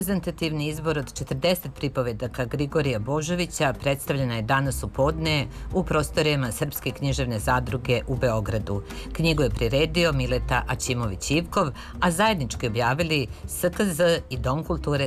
Reprezentativni izbor od 40 pripovedaka Grigorija Božovića predstavljena je danas u podne u prostorijama Srpske književne zadruge u Beogradu. Knjigu je priredio Mileta Aćimović-Ivkov, a zajednički objavili SKZ i Dom kulture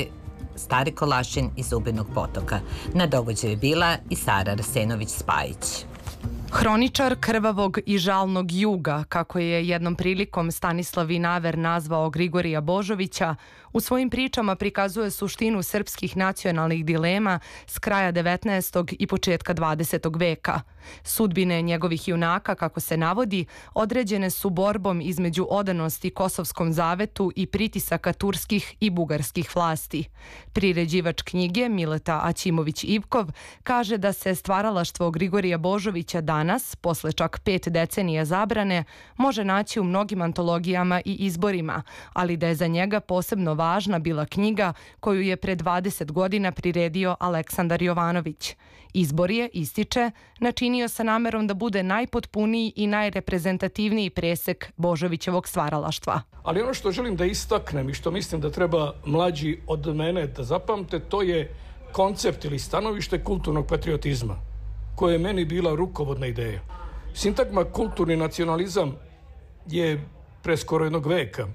Stari Kolašin iz Zubinog Potoka. Na događaju je bila i Sara Arsenović-Spajić. Hroničar krvavog i žalnog juga, kako je jednom prilikom Stanislav Vinaver nazvao Grigorija Božovića, u svojim pričama prikazuje suštinu srpskih nacionalnih dilema s kraja 19. i početka 20. veka. Sudbine njegovih junaka, kako se navodi, određene su borbom između odanosti Kosovskom zavetu i pritisaka turskih i bugarskih vlasti. Priređivač knjige Mileta Aćimović-Ivkov kaže da se stvaralaštvo Grigorija Božovića danas, posle čak 5 decenija zabrane, može naći u mnogim antologijama i izborima, ali da je za njega posebno važna bila knjiga koju je pre 20 godina priredio Aleksandar Jovanović. Izbor je, ističe, načinio sa namerom da bude najpotpuniji i najreprezentativniji presek Božovićevog stvaralaštva. Ali ono što želim da istaknem i što mislim da treba mlađi od mene da zapamte, to je koncept ili stanovište kulturnog patriotizma, koja je meni bila rukovodna ideja. Sintagma kulturni nacionalizam je pre skoro jednog veka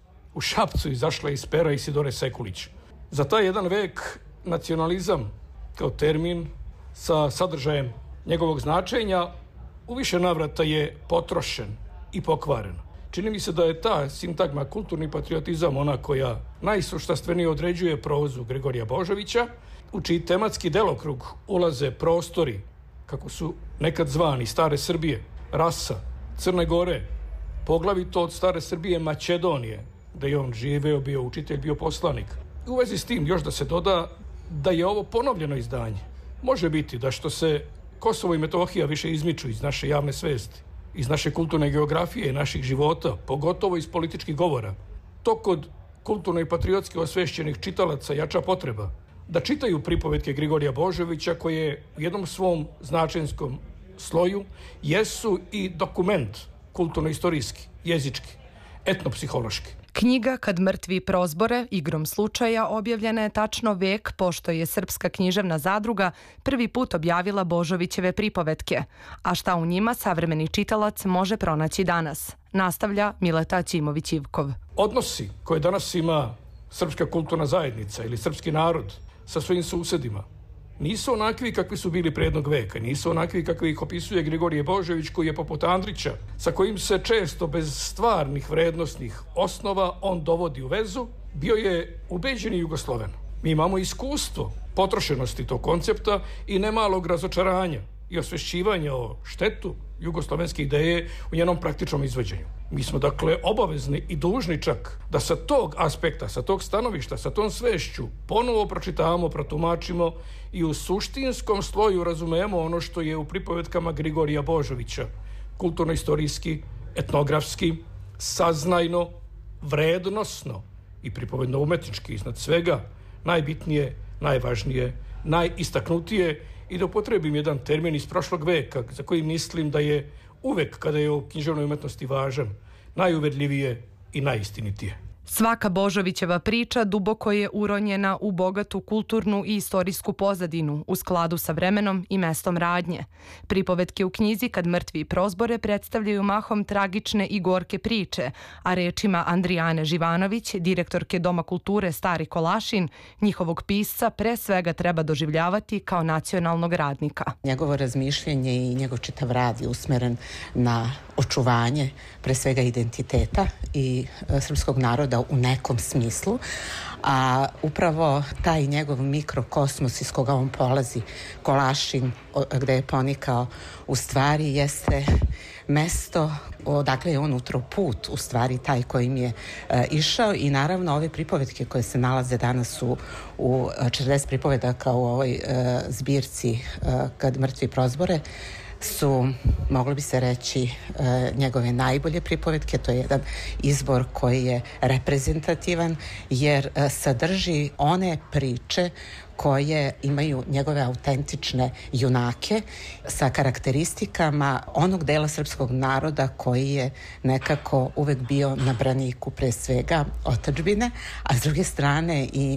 u Šapcu izašla iz pera Isidore Sekulić. Za taj jedan vek nacionalizam kao termin sa sadržajem njegovog značenja u više navrata je potrošen i pokvaren. Čini mi se da je ta sintagma kulturni patriotizam ona koja najsuštanstvenije određuje prozu Grigorija Božovića, u čiji tematski delokrug ulaze prostori, kako su nekad zvani Stare Srbije, Rasa, Crne Gore, poglavito od Stare Srbije Makedonije, da je on živeo, bio učitelj, bio poslanik. U vezi s tim još da se doda da je ovo ponovljeno izdanje. Može biti da što se Kosovo i Metohija više izmiču iz naše javne svesti, iz naše kulturne geografije i naših života, pogotovo iz političkih govora, to kod kulturno i patriotski osvešćenih čitalaca jača potreba da čitaju pripovetke Grigorija Božovića koje u jednom svom značenskom sloju jesu i dokument kulturno-istorijski, jezički, etnopsihološki. Knjiga Kad mrtvi prozbore, igrom slučaja, objavljena je tačno vek pošto je Srpska književna zadruga prvi put objavila Božovićeve pripovetke, a šta u njima savremeni čitalac može pronaći danas, nastavlja Mileta Aćimović-Ivkov. Odnosi koje danas ima srpska kulturna zajednica ili srpski narod sa svojim susedima nisu onakvi kakvi su bili pre jednog veka, nisu onakvi kakvi ih opisuje Grigorije Božović, koji je poput Andrića, sa kojim se često bez stvarnih vrednostnih osnova on dovodi u vezu, bio je ubeđeni Jugosloven. Mi imamo iskustvo potrošenosti tog koncepta i nemalog razočaranja i osvešćivanja o štetu jugoslovenske ideje u njenom praktičnom izvođenju. Mi smo dakle obavezni i dužni čak da sa tog aspekta, sa tog stanovišta, sa tom svešću ponovo pročitamo, protumačimo i u suštinskom sloju razumemo ono što je u pripovetkama Grigorija Božovića kulturno-istorijski, etnografski, saznajno, vrednosno i pripovedno-umetnički iznad svega najbitnije, najvažnije, najistaknutije, i da upotrebim jedan termin iz prošlog veka za koji mislim da je uvek kada je o književnoj umetnosti važan, najuverljivije i najistinitije. Svaka Božovićeva priča duboko je uronjena u bogatu kulturnu i istorijsku pozadinu u skladu sa vremenom i mestom radnje. Pripovetke u knjizi Kad mrtvi prozbore predstavljaju mahom tragične i gorke priče, a rečima Andrijane Živanović, direktorke Doma kulture Stari Kolašin, njihovog pisca pre svega treba doživljavati kao nacionalnog radnika. Njegovo razmišljanje i njegov čitav rad je usmeren na očuvanje pre svega identiteta i srpskog naroda u nekom smislu, a upravo taj njegov mikrokosmos iz koga on polazi, Kolašin, gde je ponikao, u stvari jeste mesto odakle je on utro put, u stvari taj kojim je išao, i naravno ove pripovetke koje se nalaze danas u 40 pripovedaka u ovoj zbirci Kad mrtvi prozbore su, moglo bi se reći, njegove najbolje pripovetke. To je jedan izbor koji je reprezentativan jer sadrži one priče koje imaju njegove autentične junake sa karakteristikama onog dela srpskog naroda koji je nekako uvek bio na braniku pre svega otadžbine, a s druge strane i